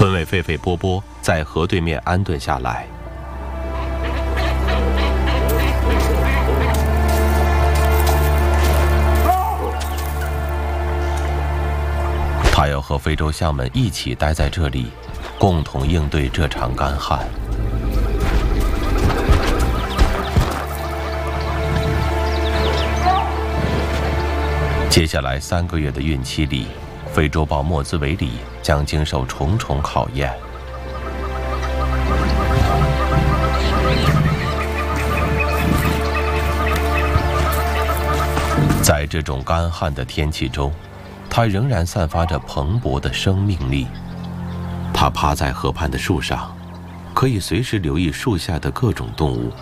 村委狒狒波波在河对面安顿下来。他要和非洲象们一起待在这里，共同应对这场干旱。接下来3个月的孕期里，非洲豹莫兹维里将经受重重考验。在这种干旱的天气中，它仍然散发着蓬勃的生命力。它趴在河畔的树上，可以随时留意树下的各种动物。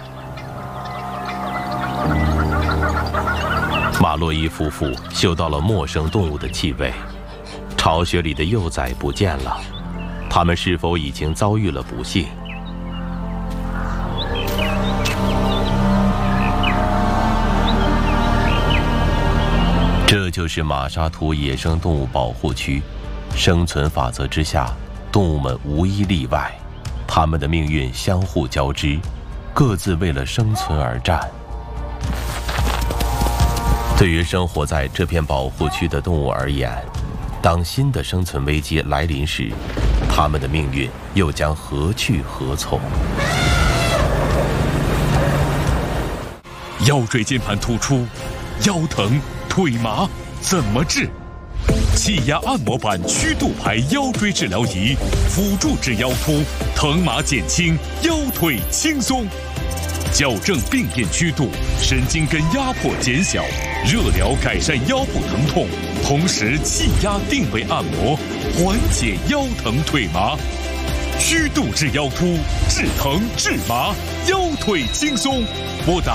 马洛伊夫妇嗅到了陌生动物的气味，巢穴里的幼崽不见了，它们是否已经遭遇了不幸？这就是马沙图野生动物保护区，生存法则之下，动物们无一例外，它们的命运相互交织，各自为了生存而战。对于生活在这片保护区的动物而言，当新的生存危机来临时，它们的命运又将何去何从？ 腰椎间盘突出、腰疼、腿麻怎么治？气压按摩板曲度排腰椎治疗仪，辅助治腰突，疼麻减轻，腰腿轻松。矫正病变曲度，神经根压迫减小，热疗改善腰部疼痛，同时气压定位按摩，缓解腰疼腿麻。曲度治腰突，治疼治麻，腰腿轻松。拨打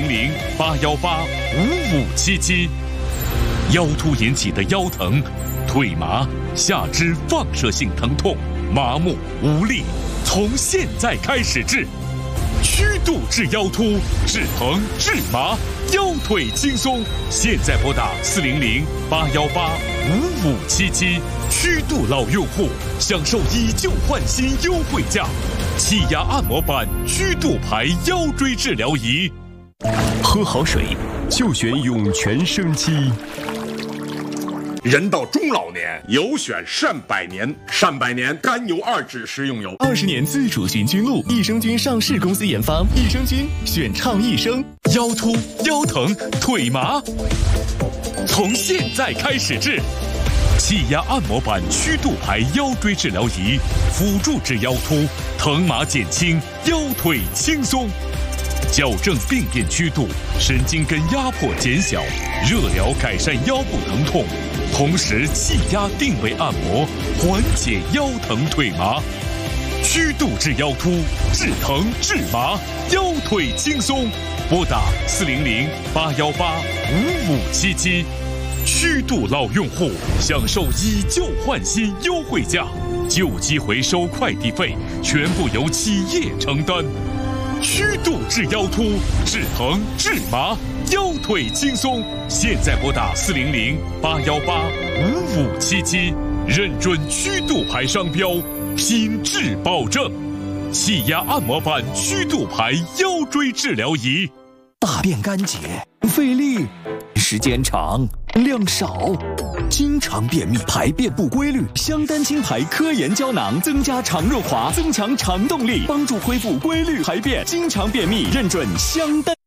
400-818-5577。腰突引起的腰疼、腿麻、下肢放射性疼痛、麻木无力，从现在开始治。曲度治腰突，治疼治麻，腰腿轻松。现在拨打400-818-5577。曲度老用户享受以旧换新优惠价，气压按摩板曲度排腰椎治疗仪。 喝好水就选涌泉生机。 人到中老年，有选善百年。善百年甘油2酯食用油 ，20年自主循菌露，益生菌上市公司研发，益生菌选畅益生。 腰突、腰疼、腿麻，从现在开始治。气压按摩板曲度排腰椎治疗仪，辅助治腰突，疼麻减轻，腰腿轻松。矫正病变曲度，神经根压迫减小，热疗改善腰部疼痛，同时气压定位按摩，缓解腰疼腿麻。曲度治腰突，治疼治麻，腰腿轻松。拨打400-818-5577。曲度老用户享受以旧换新优惠价，旧机回收快递费全部由企业承担。曲度治腰突，治疼治麻，腰腿轻松。现在拨打400-818-5577，认准曲度牌商标，品质保证。气压按摩板曲度牌腰椎治疗仪。 大便干结，费力，时间长，量少，经常便秘，排便不规律。香丹清排科研胶囊增加肠润滑，增强肠动力，帮助恢复规律排便。经常便秘，认准香丹。